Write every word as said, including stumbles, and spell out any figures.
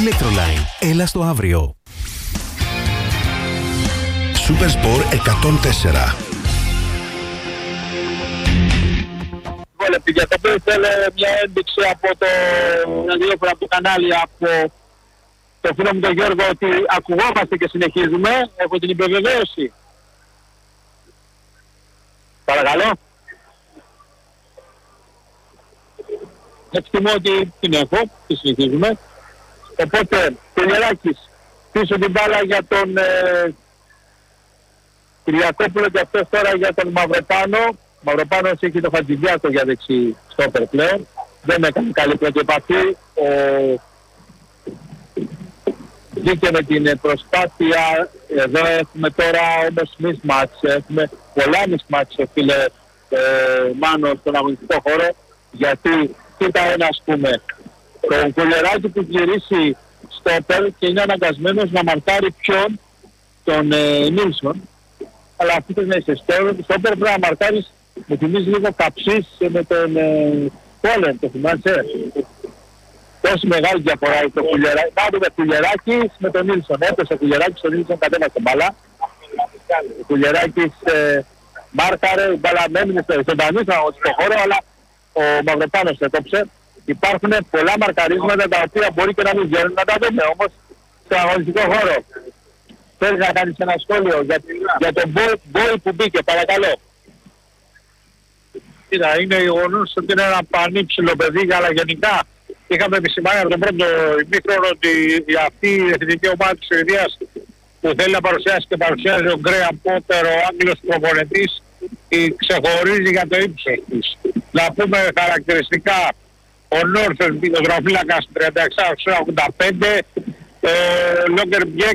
Electroline. Έλα στο αύριο. Supersport εκατόν τέσσερα. Για το οποίο ήθελε μια ένδειξη από το ραδιόφωνο, από το κανάλι, από το φίλο μου τον Γιώργο, ότι ακουγόμαστε και συνεχίζουμε. Έχω την υπερβεβαίωση. Παρακαλώ. Εκτιμώ ότι την έχω και συνεχίζουμε. Οπότε, Κουλιεράκης πίσω την μπάλα για τον ε, Κυριακόπουλο και αυτός τώρα για τον Μαυροπάνο. Μαυροπάνος έχει το Χατζηδιάκο για δεξί στόπερ πλέον. Δεν έκανε καλή πρώτη επαφή. Ο... Βγήκε με την προσπάθεια. Εδώ έχουμε τώρα όμως mismatch. Έχουμε πολλά mismatch, φίλε ε, Μάνο, στον αγωνιστικό χώρο. Γιατί κοίτα ένα, ας πούμε, τον Κουλιεράκη που γυρίσει στόπερ και είναι αναγκασμένος να μαρκάρει ποιον, τον ε, Νίλσον. Αλλά αυτή την είσαι στόπερ πρέπει να μαρκάρεις. Μου θυμίζει λίγο Καψής με τον ε, Πόλεν, το θυμάσαι. Τόση μεγάλη διαφορά έχει το Κουλιεράκη. Κάτω με Κουλιεράκης με τον Νίλσον. Έπεσε ο Κουλιεράκης, τον Νίλσον κατέβασε μπάλα. Ο Κουλιεράκης ε, μάρκαρε, η μπάλα έμεινε στον Τανίσο στο χώρο, αλλά ο Μαυροπάνος έκοψε. Υπάρχουν πολλά μαρκαρίσματα τα οποία μπορεί και να μην βγαίνουν, να τα δούμε όμως στον αγωνιστικό χώρο. Θέλεις να κάνεις ένα σχόλιο για, για τον Μπόι που μπήκε, παρακαλώ. Κοίτα, είναι γεγονός ότι είναι ένα πανύψηλο παιδί, αλλά γενικά είχαμε επισημάνει από τον πρώτο ημίχρονο ότι αυτή η εθνική ομάδα της Σουηδίας που θέλει να παρουσιάσει και παρουσιάζει ο Γκρέαμ Πότερ, ο Άγγλος προπονητής, ξεχωρίζει για το ύψος της. Να πούμε χαρακτηριστικά, ο Νόρφελ, ο δρομφύλακας τριάντα έξι ογδόντα πέντε, ο Λόγκερ Μπιέκ